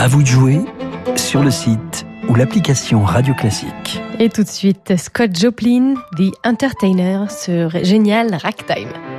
À vous de jouer sur le site ou l'application Radio Classique. Et tout de suite, Scott Joplin, The Entertainer, sur Génial Ragtime.